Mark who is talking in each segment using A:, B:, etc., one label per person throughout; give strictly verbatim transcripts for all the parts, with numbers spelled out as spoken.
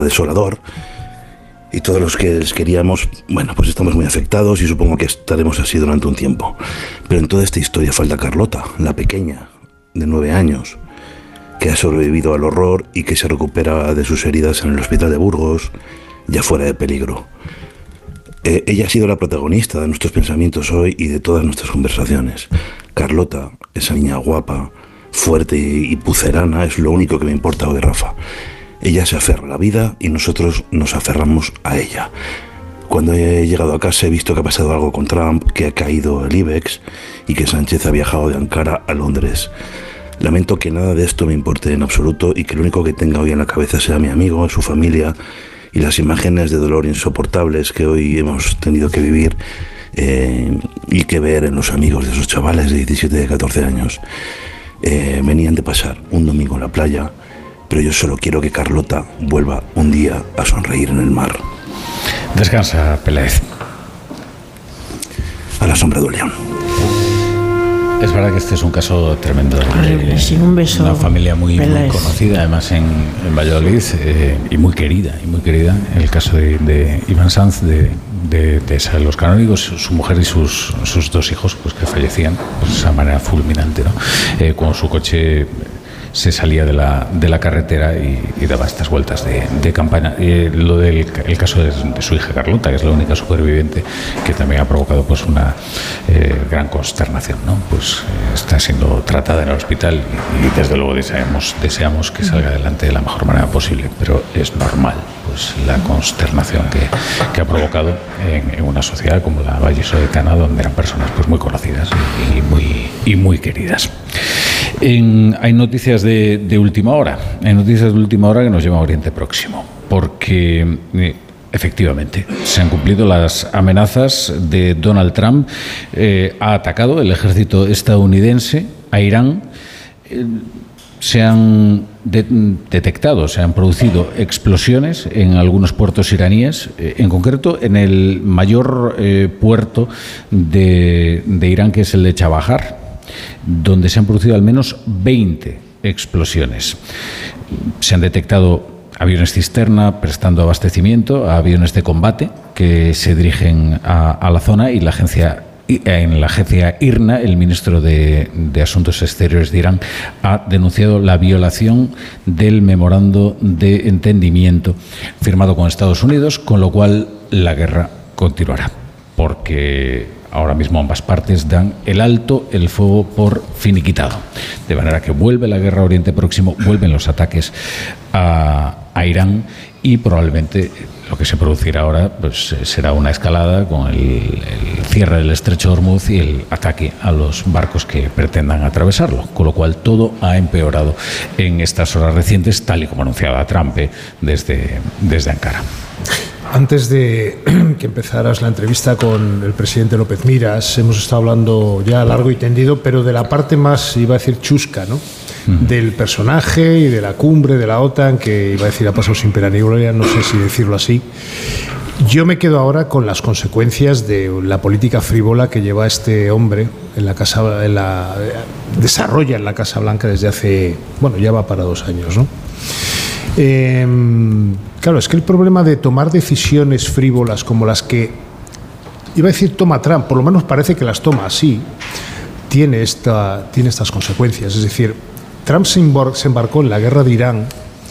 A: desolador. Y todos los que les queríamos, bueno, pues estamos muy afectados y supongo que estaremos así durante un tiempo. Pero en toda esta historia falta Carlota, la pequeña, de nueve años, que ha sobrevivido al horror y que se recupera de sus heridas en el hospital de Burgos, ya fuera de peligro. Eh, ella ha sido la protagonista de nuestros pensamientos hoy y de todas nuestras conversaciones. Carlota, esa niña guapa, fuerte y, y pucerana, es lo único que me importa hoy, Rafa. Ella se aferra a la vida y nosotros nos aferramos a ella. Cuando he llegado a casa he visto que ha pasado algo con Trump, que ha caído el IBEX y que Sánchez ha viajado de Ankara a Londres. Lamento que nada de esto me importe en absoluto y que lo único que tenga hoy en la cabeza sea mi amigo, su familia y las imágenes de dolor insoportables que hoy hemos tenido que vivir eh, y que ver en los amigos de esos chavales de diecisiete y de catorce años. Eh, venían de pasar un domingo en la playa, pero yo solo quiero que Carlota vuelva un día a sonreír en el mar.
B: Descansa, Peláez.
A: A la sombra de un león.
B: Es verdad que este es un caso tremendo.
C: Horrible, sí, un beso.
B: Una familia muy, muy conocida, además en, en Valladolid, eh, y muy querida, y muy querida. El caso de, de Iván Sanz, de, de, de los canónigos, su mujer y sus, sus dos hijos, pues que fallecían pues, de esa manera fulminante, ¿no? Eh, cuando su coche se salía de la, de la carretera y, y daba estas vueltas de, de campana. Y lo del el caso de, de su hija Carlota, que es la única superviviente, que también ha provocado pues una eh, gran consternación, ¿no? Pues eh, está siendo tratada en el hospital y, y desde luego deseamos, deseamos que salga adelante de la mejor manera posible, pero es normal pues la consternación que, que ha provocado en, en una sociedad como la vallisoletana, donde eran personas pues muy conocidas y, y muy y muy queridas. En, hay noticias de, de última hora, hay noticias de última hora que nos llevan a Oriente Próximo, porque eh, efectivamente se han cumplido las amenazas de Donald Trump. Eh, ha atacado el ejército estadounidense a Irán. Eh, se han de, detectado, se han producido explosiones en algunos puertos iraníes, eh, en concreto en el mayor eh, puerto de, de Irán, que es el de Chabahar, donde se han producido al menos veinte explosiones. Se han detectado aviones cisterna prestando abastecimiento a aviones de combate que se dirigen a, a la zona, y la agencia en la agencia I R N A, el ministro de, de Asuntos Exteriores de Irán, ha denunciado la violación del memorando de entendimiento firmado con Estados Unidos, con lo cual la guerra continuará, porque ahora mismo ambas partes dan el alto el fuego por finiquitado, de manera que vuelve la guerra a Oriente Próximo, vuelven los ataques a, a Irán, y probablemente lo que se producirá ahora pues será una escalada con el, el cierre del estrecho de Hormuz y el ataque a los barcos que pretendan atravesarlo, con lo cual todo ha empeorado en estas horas recientes, tal y como anunciaba Trump desde, desde Ankara.
D: Antes de que empezaras la entrevista con el presidente López Miras, hemos estado hablando ya largo y tendido, pero de la parte más, iba a decir, chusca, ¿no? Uh-huh. Del personaje y de la cumbre de la OTAN, que iba a decir ha pasado sin pena ni gloria, no sé si decirlo así. Yo me quedo ahora con las consecuencias de la política frívola que lleva este hombre en la casa, en la, desarrolla en la Casa Blanca desde hace, bueno, ya va para dos años, ¿no? Eh, claro, es que el problema de tomar decisiones frívolas como las que, iba a decir toma Trump, por lo menos parece que las toma así, tiene, esta, tiene estas consecuencias. Es decir, Trump se embarcó en la guerra de Irán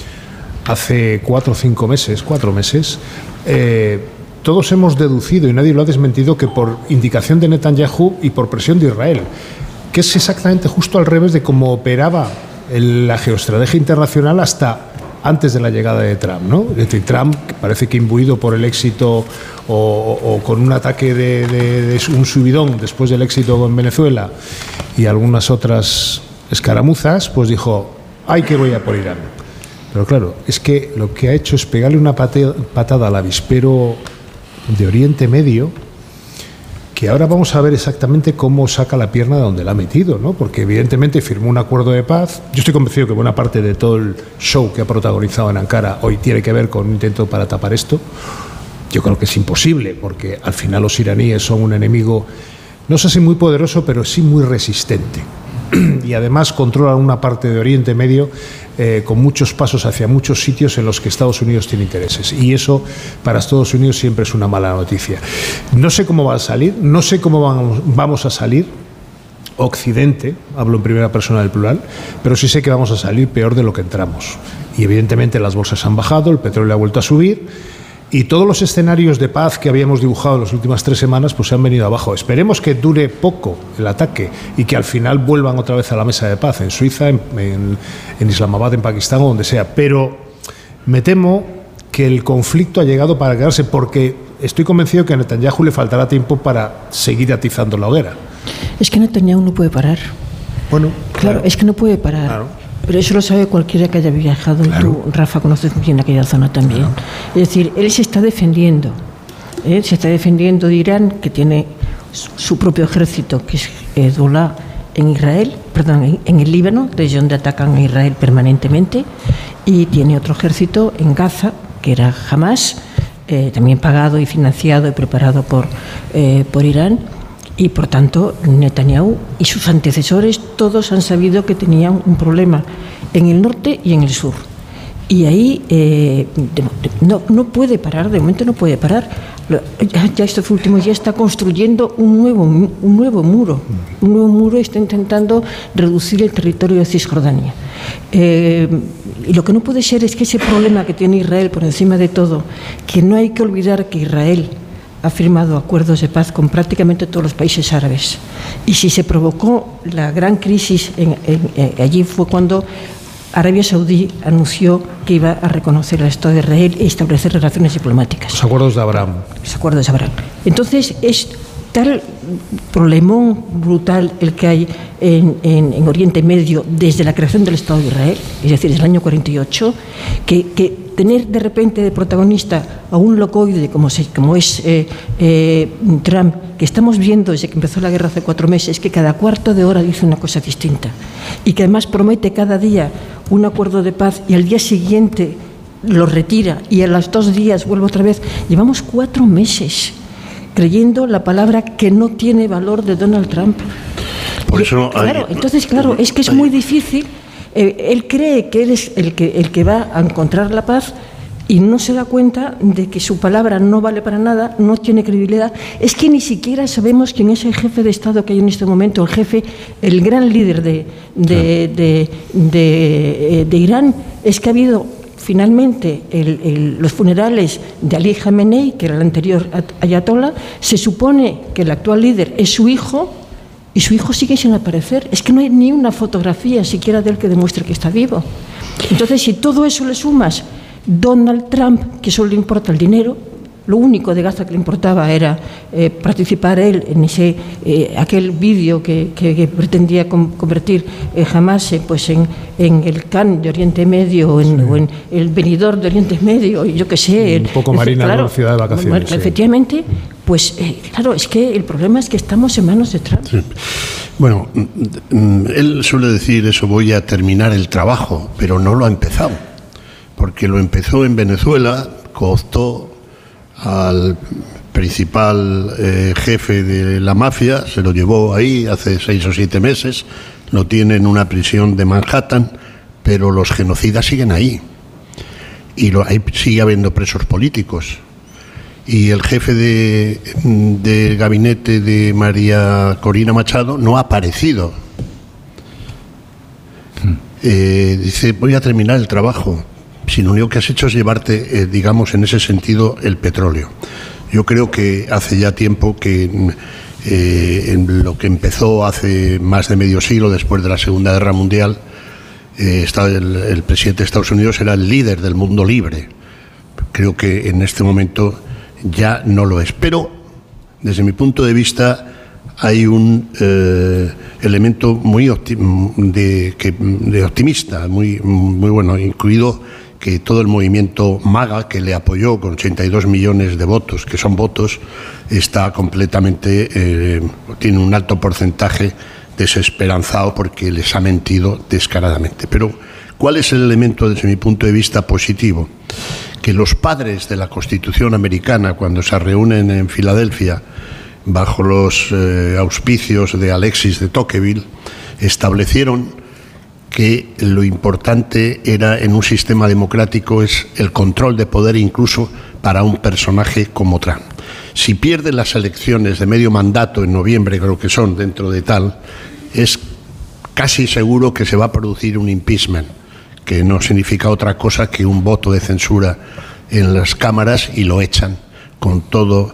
D: hace cuatro o cinco meses, cuatro meses. Eh, todos hemos deducido, y nadie lo ha desmentido, que por indicación de Netanyahu y por presión de Israel, que es exactamente justo al revés de cómo operaba el, la geoestrategia internacional hasta antes de la llegada de Trump, ¿no? Es decir, Trump, que parece que imbuido por el éxito o, o, o con un ataque de, de, de un subidón después del éxito en Venezuela y algunas otras escaramuzas, pues dijo, ¡ay, que voy a por Irán! Pero claro, es que lo que ha hecho es pegarle una patada al avispero de Oriente Medio, que ahora vamos a ver exactamente cómo saca la pierna de donde la ha metido, ¿no? Porque evidentemente firmó un acuerdo de paz. Yo estoy convencido que buena parte de todo el show que ha protagonizado en Ankara hoy tiene que ver con un intento para tapar esto. Yo creo que es imposible, porque al final los iraníes son un enemigo, no sé si muy poderoso, pero sí muy resistente. y además controlan una parte de Oriente Medio eh, con muchos pasos hacia muchos sitios en los que Estados Unidos tiene intereses. Y eso para Estados Unidos siempre es una mala noticia. No sé cómo va a salir, no sé cómo vamos, vamos a salir Occidente, hablo en primera persona del plural, pero sí sé que vamos a salir peor de lo que entramos. Y evidentemente las bolsas han bajado, el petróleo ha vuelto a subir y todos los escenarios de paz que habíamos dibujado en las últimas tres semanas pues se han venido abajo. Esperemos que dure poco el ataque y que al final vuelvan otra vez a la mesa de paz en Suiza, en, en, en Islamabad, en Pakistán o donde sea. Pero me temo que el conflicto ha llegado para quedarse, porque estoy convencido que a Netanyahu le faltará tiempo para seguir atizando la hoguera.
C: Es que Netanyahu no puede parar.
D: Bueno,
C: claro,
D: claro.
C: es que no puede parar.
D: Claro.
C: Pero eso lo sabe cualquiera que haya viajado. Claro. Tú, Rafa, conoces muy bien aquella zona también. Claro. Es decir, él se está defendiendo. Él se está defendiendo de Irán, que tiene su propio ejército, que es Hezbollah en Israel, perdón, en, en el Líbano, desde donde atacan a Israel permanentemente, y tiene otro ejército en Gaza, que era Hamas, eh, también pagado y financiado y preparado por, eh, por Irán. Y, por tanto, Netanyahu y sus antecesores todos han sabido que tenían un problema en el norte y en el sur. Y ahí eh, no, no puede parar, de momento no puede parar. Ya, ya estos últimos días está construyendo un nuevo, un nuevo muro. Un nuevo muro, está intentando reducir el territorio de Cisjordania. Eh, y lo que no puede ser es que ese problema que tiene Israel por encima de todo, que no hay que olvidar que Israel ha firmado acuerdos de paz con prácticamente todos los países árabes. Y si se provocó la gran crisis en, en, en, allí fue cuando Arabia Saudí anunció que iba a reconocer al Estado de Israel y establecer relaciones diplomáticas.
D: Los acuerdos de Abraham.
C: Los acuerdos de Abraham. Entonces, es tal problemón brutal el que hay en, en, en Oriente Medio desde la creación del Estado de Israel, es decir, desde el año cuarenta y ocho, que, que tener de repente de protagonista a un locoide como, se, como es eh, eh, Trump, que estamos viendo desde que empezó la guerra hace cuatro meses, que cada cuarto de hora dice una cosa distinta y que además promete cada día un acuerdo de paz y al día siguiente lo retira y a los dos días vuelve otra vez. Llevamos cuatro meses creyendo la palabra que no tiene valor de Donald Trump.
E: Por eso hay,
C: claro, entonces, claro, es que es muy difícil. Eh, él cree que él es el que, el que va a encontrar la paz y no se da cuenta de que su palabra no vale para nada, no tiene credibilidad. Es que ni siquiera sabemos quién es el jefe de Estado que hay en este momento, el jefe, el gran líder de, de, de, de, de Irán. Es que ha habido finalmente el, el, los funerales de Ali Khamenei, que era el anterior ayatollah. Se supone que el actual líder es su hijo y su hijo sigue sin aparecer. Es que no hay ni una fotografía siquiera de él que demuestre que está vivo. Entonces, si todo eso le sumas Donald Trump, que solo le importa el dinero, lo único de Gaza que le importaba era eh, participar él en ese eh, aquel vídeo que, que, que pretendía con, convertir eh, Hamas eh, pues en, en el Can de Oriente Medio o en, sí. o en el Benidorm de Oriente Medio, y yo qué sé.
D: Un poco marina, claro, de ciudad de vacaciones.
C: Sí. Efectivamente, pues eh, claro, es que el problema es que estamos en manos de Trump.
E: Sí. Bueno, él suele decir eso, voy a terminar el trabajo, pero no lo ha empezado, porque lo empezó en Venezuela, cooptó al principal eh, jefe de la mafia, se lo llevó ahí hace seis o siete meses, lo tiene en una prisión de Manhattan, pero los genocidas siguen ahí y lo, ahí sigue habiendo presos políticos. Y el jefe de, de gabinete de María Corina Machado no ha aparecido. Eh, dice, voy a terminar el trabajo. Si lo único que has hecho es llevarte, eh, digamos, en ese sentido, el petróleo. Yo creo que hace ya tiempo que eh, en lo que empezó hace más de medio siglo, después de la Segunda Guerra Mundial, eh, estaba el, el presidente de Estados Unidos era el líder del mundo libre. Creo que en este momento ya no lo es. Pero, desde mi punto de vista, hay un eh, elemento muy optim- de, que, de optimista, muy, muy bueno, incluido que todo el movimiento MAGA, que le apoyó con ochenta y dos millones de votos, que son votos, está completamente, eh, tiene un alto porcentaje desesperanzado porque les ha mentido descaradamente. Pero, ¿cuál es el elemento desde mi punto de vista positivo? Que los padres de la Constitución americana, cuando se reúnen en Filadelfia, bajo los eh, auspicios de Alexis de Tocqueville, establecieron que lo importante era en un sistema democrático es el control de poder incluso para un personaje como Trump. Si pierde las elecciones de medio mandato en noviembre, creo que son dentro de tal, es casi seguro que se va a producir un impeachment, que no significa otra cosa que un voto de censura en las cámaras y lo echan con todo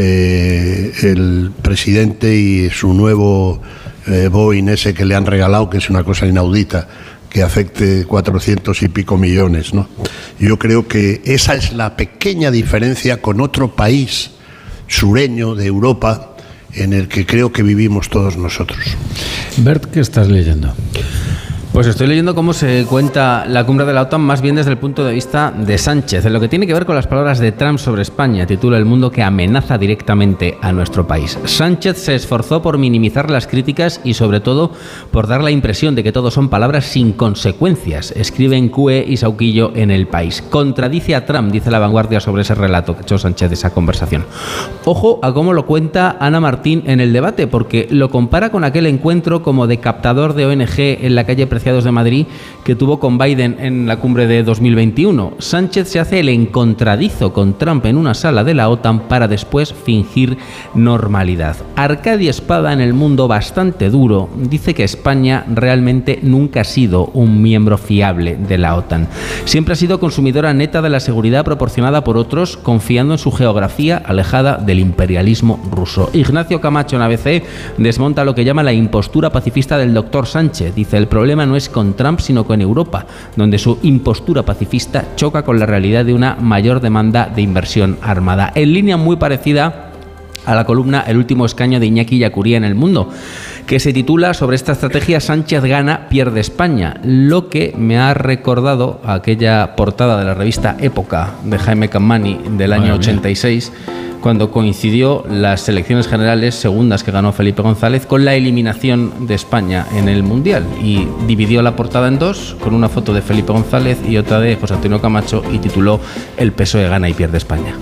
E: eh, el presidente y su nuevo eh, Boeing ese que le han regalado, que es una cosa inaudita, que afecte cuatrocientos y pico millones, ¿no? Yo creo que esa es la pequeña diferencia con otro país sureño de Europa en el que creo que vivimos todos nosotros.
B: Bert, ¿qué estás leyendo?
F: Pues estoy leyendo cómo se cuenta la cumbre de la OTAN más bien desde el punto de vista de Sánchez, en lo que tiene que ver con las palabras de Trump sobre España. Titula El mundo que amenaza directamente a nuestro país. Sánchez se esforzó por minimizar las críticas y sobre todo por dar la impresión de que todo son palabras sin consecuencias, escriben Cue y Sauquillo en El País. Contradice a Trump, dice La Vanguardia sobre ese relato que echó Sánchez de esa conversación. Ojo a cómo lo cuenta Ana Martín en el debate, porque lo compara con aquel encuentro como de captador de O N G en la calle Preciados de Madrid que tuvo con Biden en la cumbre de dos mil veintiuno. Sánchez se hace el encontradizo con Trump en una sala de la OTAN para después fingir normalidad. Arcadi Espada, en El Mundo, bastante duro, dice que España realmente nunca ha sido un miembro fiable de la OTAN. Siempre ha sido consumidora neta de la seguridad proporcionada por otros, confiando en su geografía alejada del imperialismo ruso. Ignacio Camacho en A B C desmonta lo que llama la impostura pacifista del doctor Sánchez. Dice: el problema no es con Trump, sino con Europa, donde su impostura pacifista choca con la realidad de una mayor demanda de inversión armada. En línea muy parecida a la columna El último escaño de Iñaki Yacuría en El Mundo, que se titula sobre esta estrategia Sánchez gana, pierde España, lo que me ha recordado a aquella portada de la revista Época de Jaime Cammani del año Madre ochenta y seis, cuando coincidió las elecciones generales segundas que ganó Felipe González con la eliminación de España en el Mundial, y dividió la portada en dos, con una foto de Felipe González y otra de José Antonio Camacho, y tituló El P S O E gana y pierde España.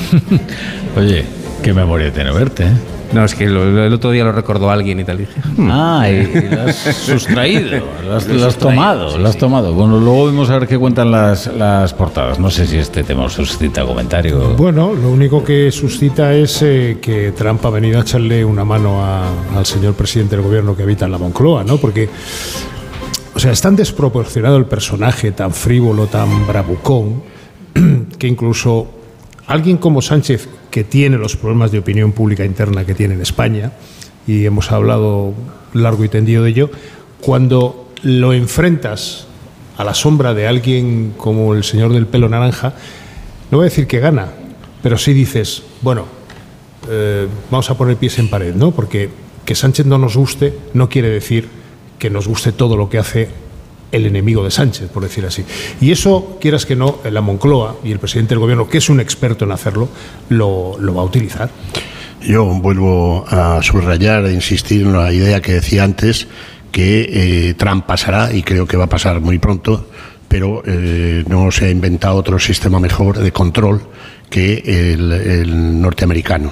B: Oye, qué memoria tiene verte, ¿eh?
F: No, es que lo, el otro día lo recordó alguien y tal. Dije, hmm.
B: Ah, y lo has sustraído, lo has, lo has tomado, sí, lo has sí. tomado. Bueno, luego vamos a ver qué cuentan las, las portadas. No sé si este tema suscita comentario.
D: Bueno, lo único que suscita es eh, que Trump ha venido a echarle una mano a, al señor presidente del gobierno que habita en la Moncloa, ¿no? Porque, o sea, es tan desproporcionado el personaje, tan frívolo, tan bravucón, que incluso alguien como Sánchez, que tiene los problemas de opinión pública interna que tiene en España, y hemos hablado largo y tendido de ello, cuando lo enfrentas a la sombra de alguien como el señor del pelo naranja, no voy a decir que gana, pero sí dices, bueno, eh, vamos a poner pies en pared, ¿no? Porque que Sánchez no nos guste no quiere decir que nos guste todo lo que hace el enemigo de Sánchez, por decir así. Y eso, quieras que no, la Moncloa y el presidente del gobierno, que es un experto en hacerlo, lo, lo va a utilizar.
E: Yo vuelvo a subrayar e insistir en la idea que decía antes, que eh, Trump pasará, y creo que va a pasar muy pronto, pero eh, no se ha inventado otro sistema mejor de control que el, el norteamericano.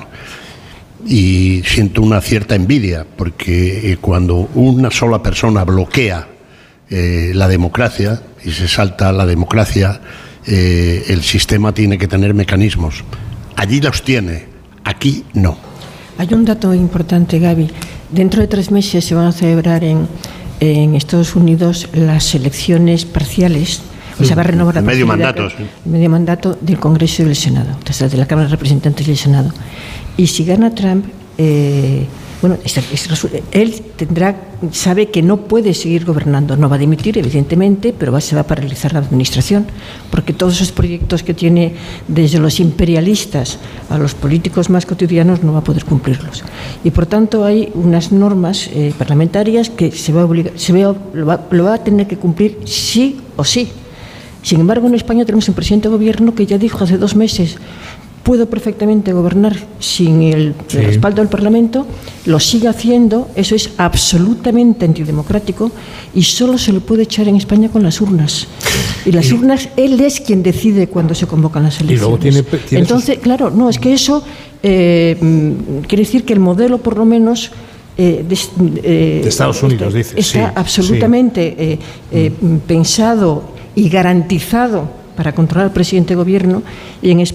E: Y siento una cierta envidia, porque eh, cuando una sola persona bloquea Eh, la democracia y se salta la democracia, eh, el sistema tiene que tener mecanismos. Allí los tiene, aquí no.
C: Hay un dato importante, Gaby. Dentro de tres meses se van a celebrar en, en Estados Unidos las elecciones parciales. O sea, va a renovar la
E: medio mandato, sí.
C: medio mandato del Congreso y del Senado, o sea, de la Cámara de Representantes y del Senado. Y si gana Trump, eh, bueno, él tendrá, sabe que no puede seguir gobernando, no va a dimitir, evidentemente, pero va, se va a paralizar la administración, porque todos esos proyectos que tiene, desde los imperialistas a los políticos más cotidianos, no va a poder cumplirlos. Y por tanto hay unas normas eh, parlamentarias que se va a obligar, se va, lo, va, lo va a tener que cumplir sí o sí. Sin embargo, en España tenemos un presidente de gobierno que ya dijo hace dos meses: puedo perfectamente gobernar sin el, sí. el respaldo del Parlamento, lo sigue haciendo, eso es absolutamente antidemocrático y solo se lo puede echar en España con las urnas. Y las y, urnas, él es quien decide cuándo se convocan las elecciones.
D: Y luego tiene, tiene
C: Entonces, sus... claro, no, es que eso eh, quiere decir que el modelo, por lo menos, eh, de, eh,
D: de Estados Unidos,
C: está,
D: dice.
C: Está
D: sí,
C: absolutamente
D: sí.
C: Eh, eh, pensado y garantizado para controlar al presidente de gobierno, y en España